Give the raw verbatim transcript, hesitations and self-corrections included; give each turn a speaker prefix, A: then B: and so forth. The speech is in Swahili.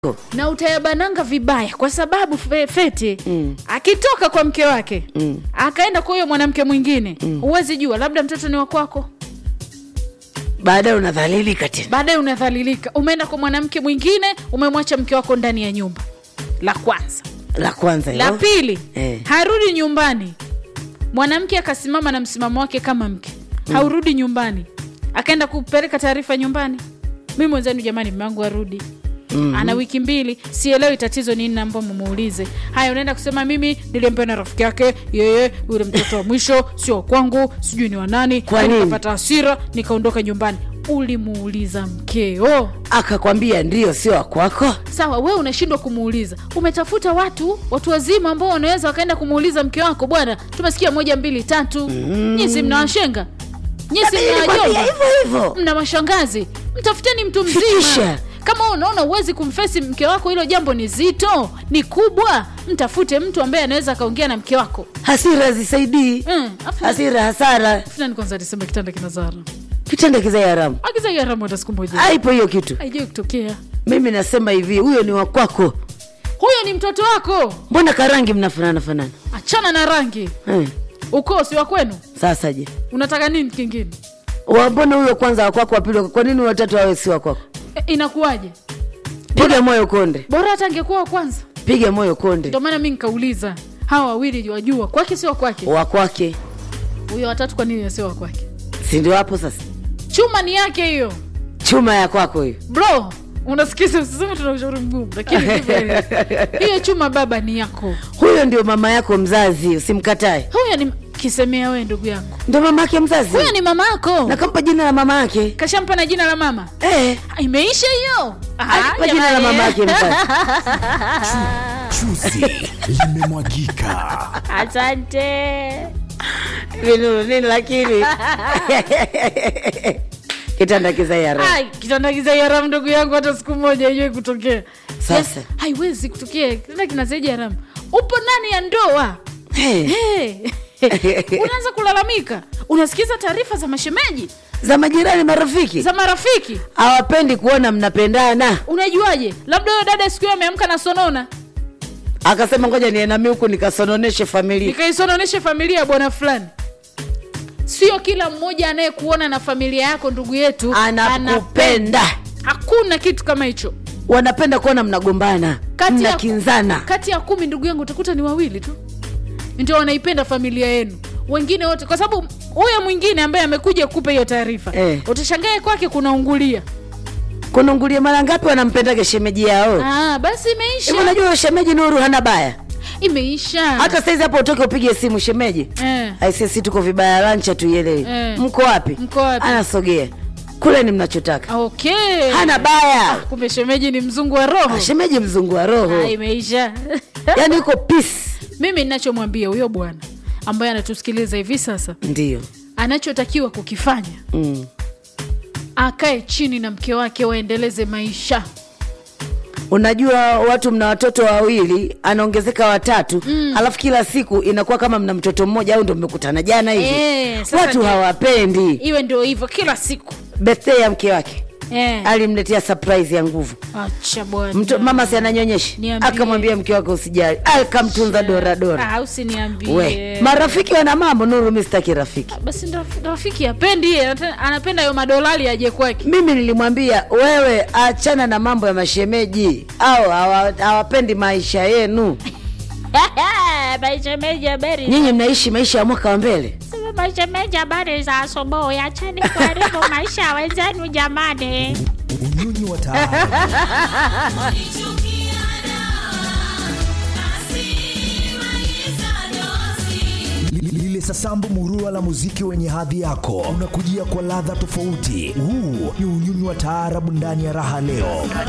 A: na utayabananga vibaya kwa sababu Fete mm. akitoka kwa mke wake mm. akaenda kwa huyo mwanamke mwingine mm. uwezi jua labda mtoto ni wa kwako.
B: Baadaye unadhalilika tena.
A: Baadaye unadhalilika. Umeenda kwa mwanamke mwingine, umemwacha mke wako ndani ya nyumba. La kwanza.
B: La kwanza
A: hilo. La pili,
B: eh.
A: harudi nyumbani. Mwanamke akasimama na msimamo wake kama mke. Mm. Haurudi nyumbani. Akaenda kupeleka taarifa nyumbani. Mimi mwenzenu jamani mume wangu arudi. Mm-hmm. Ana wiki mbili, sielewi tatizo nini, naomba mumuulize. Haya unaenda kusema mimi niliambiwa na rafiki yake, yeye yule mtoto wa mwisho sio kwangu, sijui ni wa nani, nikapata hasira, nikaondoka nyumbani. Ulimuuliza mkeo?
B: Akakwambia ndio sio wa kwako?
A: Sawa, wewe unashindwa kumuuliza. Umetafuta watu, watu wazima ambao wanaweza wakaenda kumuuliza mke wako, bwana, tumesikia moja mbili tatu. Mm. Nyinyi mnawashenga. Nyinyi mnawajomba.
B: Hivyo hivyo.
A: Mna mashangazi. Mtafuteni mtu mzima. Fikisha. Kama unaona uwezi kumfesi mke wako, hilo jambo ni zito, ni kubwa, mtafute mtu ambaye anaweza kaongea na mke wako.
B: Hasira zisaidii.
A: Mm,
B: hasira hasara.
A: Fulani kwanza alisema kitanda kinazara.
B: Kitanda kizai haramu.
A: Akizai haramu hata siku moja.
B: Haipo hiyo kitu.
A: Haijui kutokea.
B: Mimi nasema hivi, huyo ni wa kwako.
A: Huyo ni mtoto wako.
B: Mbona karangi mnafanana fanana?
A: Achana na rangi.
B: Eh.
A: Uko si wa kwenu.
B: Sasa je?
A: Unataka nini kingine?
B: Mbona huyo kwanza wa kwako, wa pili, kwa nini watatu wawe si wa kwako?
A: E, inakuwaje?
B: Piga moyo konde.
A: Bora hata angekuwa wa kwanza.
B: Piga moyo konde.
A: Ndio maana mimi nikauliza, hawa wawili wajua kwake sio kwake?
B: Wa kwake.
A: Huyo watatu kwa nini sio wa kwake?
B: Si ndio hapo sasa?
A: Chuma ni yake hiyo.
B: Chuma ya kwako hiyo.
A: Bro, unasikiza usiseme tuna ushauri mgumu, lakini hiyo chuma baba ni yako.
B: Huyo ndio mama yako mzazi, usimkatae.
A: Huyo ni kisemea wewe ndugu yangu.
B: Ndio mama yake mzazi.
A: Huyo ni mama yako.
B: Na kampa jina la mama yake.
A: Kashampa na jina la mama.
B: Eh,
A: imeisha hiyo.
B: Kampa jina la mama yake mzazi.
C: Chuzi limemwagika.
A: Asante.
B: Vinuru nini lakini? Kitanda kizai haramu.
A: Ai, kitanda kizai haramu ndugu yangu, hata siku moja hiyo kutokea.
B: Sasa
A: yes, haiwezi kutokea. Kitanda kinazai haramu. Upo ndani ya ndoa.
B: Hey.
A: Hey. Unaanza kulalamika. Unasikiza taarifa za mashemeji,
B: za majirani, marafiki.
A: Za marafiki.
B: Hawapendi kuona mnapendana.
A: Unajuaje? Labda yule dada siku ameamka na sonona.
B: Akasema ngoja niende mimi huko nikasononeshe familia.
A: Nikaisononeshe familia ya bwana fulani. Sio kila mmoja anayekuona na familia yako ndugu yetu
B: anakupenda.
A: Hakuna kitu kama hicho.
B: Wanapenda kuona mnagombana, mnakinzana.
A: Kati ya kumi ndugu yangu utakuta ni wawili tu ndio wanaipenda familia yenu. Wengine wote, kwa sababu huyo mwingine ambaye amekuja kukupa hiyo taarifa, eh, utashangaa kwake kunaungulia.
B: Kunaungulia mara ngapi wanampenda shemeji yao?
A: Ah, basi imeisha.
B: Hebu unajua shemeji Nuru hana baya.
A: Imeisha.
B: Hata saizi hapo utoke upige simu shemeji.
A: Eh.
B: Ai sisi tuko vibaya lancha tuielewe.
A: Eh.
B: Mko wapi?
A: Mko wapi?
B: Anasogea. Kule ni mnachotaka.
A: Okay.
B: Hana baya.
A: Ah, kumbe shemeji ni mzungu wa roho.
B: Ah, shemeji mzungu wa roho.
A: Ah, imeisha.
B: Yaani uko peace.
A: Mimi ninachomwambia huyo bwana ambaye anatusikiliza hivi sasa,
B: ndio
A: anachotakiwa kukifanya, mm, akae chini na mke wake waendeleze maisha.
B: Unajua watu mna watoto wawili, anaongezeka watatu, mm, alafu kila siku inakuwa kama mna mtoto mmoja au ndio mmekutana jana hivi.
A: E,
B: watu hawapendi.
A: Iwe ndio hivyo kila siku.
B: Birthday ya mke wake,
A: eh,
B: alimletea surprise ya nguvu.
A: Acha bwana.
B: Mama si ananyonyesha. Akamwambia mke wake usijali. Akamtunza dora dora.
A: Ah, usiniambie.
B: We, marafiki wana mambo. Nuru mimi sitaki rafiki.
A: Basi ndio rafiki apendi, anapenda hayo madolari aje kwake.
B: Mimi nilimwambia wewe achana na mambo ya mashemeji. Au hawapendi maisha yenu.
A: Maisha meji habari.
B: Nyinyi mnaishi maisha ya mwaka wa mbele.
A: Sema maisha meji habari za asubuhi. Achani kuharibu maisha ya wenzenu jamani.
C: Unyunyu wa taabu. Lile sasambu murua la muziki wenye hadhi yako unakujia kwa ladha tofauti. Huu ni unyunyu wa taarabu ndani ya Raha Leo.